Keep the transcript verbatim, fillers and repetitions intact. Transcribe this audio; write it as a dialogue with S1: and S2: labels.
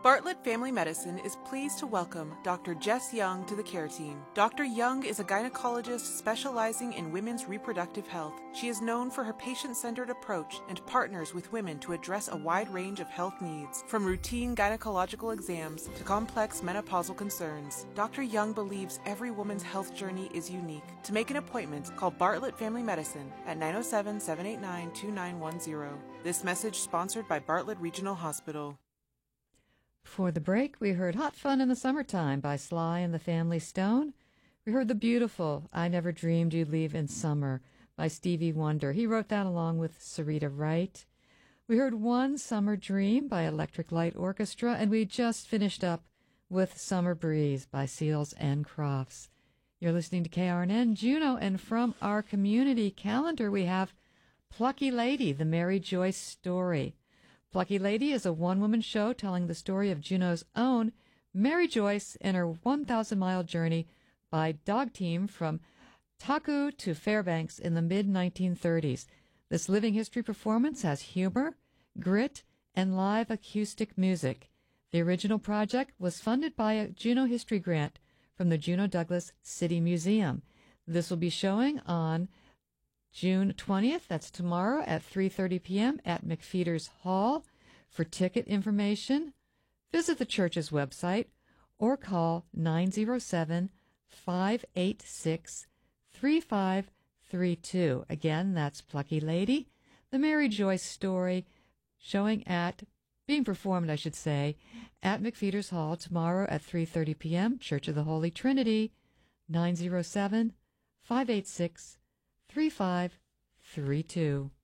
S1: Bartlett Family Medicine is pleased to welcome Doctor Jess Young to the care team. Doctor Young is a gynecologist specializing in women's reproductive health. She is known for her patient-centered approach and partners with women to address a wide range of health needs, from routine gynecological exams to complex menopausal concerns. Doctor Young believes every woman's health journey is unique. To make an appointment, call Bartlett Family Medicine at nine oh seven, seven eight nine, two nine one zero. This message sponsored by Bartlett Regional Hospital.
S2: Before the break, we heard Hot Fun in the Summertime by Sly and the Family Stone. We heard the beautiful I Never Dreamed You'd Leave in Summer by Stevie Wonder. He wrote that along with Sarita Wright. We heard One Summer Dream by Electric Light Orchestra, and we just finished up with Summer Breeze by Seals and Crofts. You're listening to K R N N Juneau, and from our community calendar, we have Plucky Lady, the Mary Joyce Story. Plucky Lady is a one-woman show telling the story of Juneau's own Mary Joyce and her one thousand mile journey by dog team from Taku to Fairbanks in the mid nineteen thirties. This living history performance has humor, grit, and live acoustic music. The original project was funded by a Juneau History Grant from the Juneau Douglas City Museum. This will be showing on June twentieth, that's tomorrow, at three thirty p.m. at McFeeters Hall. For ticket information, visit the church's website or call nine oh seven, five eight six, three five three two. Again, that's Plucky Lady, the Mary Joyce Story, showing at, being performed, I should say, at McFeeters Hall tomorrow at three thirty p.m., Church of the Holy Trinity, nine oh seven, five eight six, three five three two.